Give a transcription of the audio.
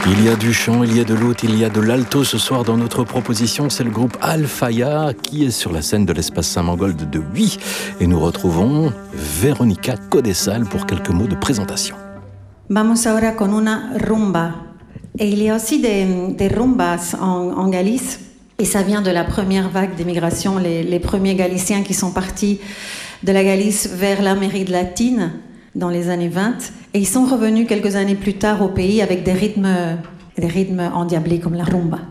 Il y a du chant, il y a de l'oud, il y a de l'alto ce soir dans notre proposition. C'est le groupe Alfaya qui est sur la scène de l'espace Saint-Mangold de Huy. Et nous retrouvons Véronica Codessal pour quelques mots de présentation. Vamos ahora con una rumba. Et il y a aussi des rumbas en Galice. Et ça vient de la première vague d'immigration, les premiers Galiciens qui sont partis de la Galice vers l'Amérique latine dans les années 20. Et ils sont revenus quelques années plus tard au pays avec des rythmes endiablés comme la rumba.